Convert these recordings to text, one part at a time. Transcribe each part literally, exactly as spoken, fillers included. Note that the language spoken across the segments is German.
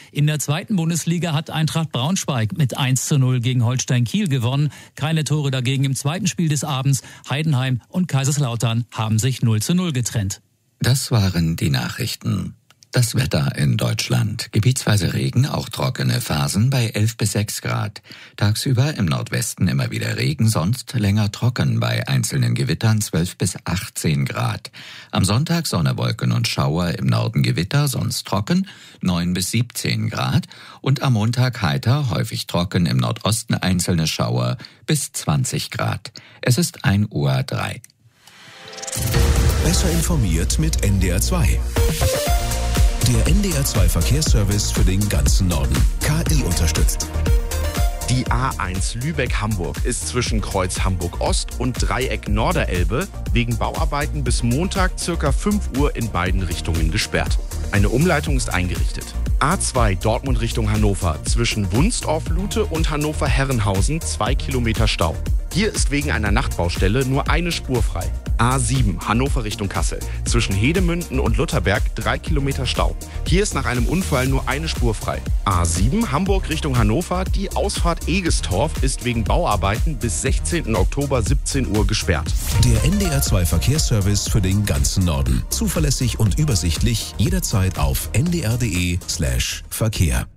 In der zweiten Bundesliga hat Eintracht Braunschweig mit eins zu null gegen Holstein Kiel gewonnen. Keine Tore dagegen im zweiten Spiel des Abends. Heidenheim und Kaiserslautern haben sich null zu null getrennt. Das waren die Nachrichten. Das Wetter in Deutschland. Gebietsweise Regen, auch trockene Phasen bei elf bis sechs Grad. Tagsüber im Nordwesten immer wieder Regen, sonst länger trocken bei einzelnen Gewittern zwölf bis achtzehn Grad. Am Sonntag Sonne, Wolken und Schauer, im Norden Gewitter, sonst trocken, neun bis siebzehn Grad. Und am Montag heiter, häufig trocken, im Nordosten einzelne Schauer bis zwanzig Grad. Es ist ein Uhr drei. Besser informiert mit N D R zwei. Der N D R zwei Verkehrsservice für den ganzen Norden. K I unterstützt. Die A eins Lübeck-Hamburg ist zwischen Kreuz Hamburg-Ost und Dreieck Norderelbe wegen Bauarbeiten bis Montag circa fünf Uhr in beiden Richtungen gesperrt. Eine Umleitung ist eingerichtet. A zwei Dortmund Richtung Hannover zwischen Wunstorf-Lute und Hannover-Herrenhausen zwei Kilometer Stau. Hier ist wegen einer Nachtbaustelle nur eine Spur frei. A sieben Hannover Richtung Kassel zwischen Hedemünden und Lutherberg drei Kilometer Stau. Hier ist nach einem Unfall nur eine Spur frei. A sieben Hamburg Richtung Hannover, die Ausfahrt Egestorf ist wegen Bauarbeiten bis sechzehnten Oktober siebzehn Uhr gesperrt. Der N D R zwei Verkehrsservice für den ganzen Norden. Zuverlässig und übersichtlich, jederzeit auf n d r punkt d e slash Verkehr.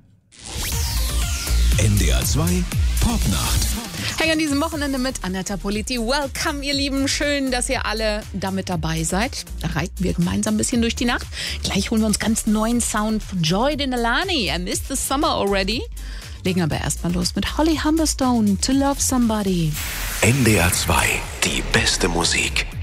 N D R zwei Popnacht. Hängen an diesem Wochenende mit Annetta Politi. Welcome, ihr Lieben. Schön, dass ihr alle damit dabei seid. Da reiten wir gemeinsam ein bisschen durch die Nacht. Gleich holen wir uns ganz neuen Sound von Joy Denalani. I missed the summer already. Legen aber erstmal los mit Holly Humberstone, To Love Somebody. N D R zwei, die beste Musik.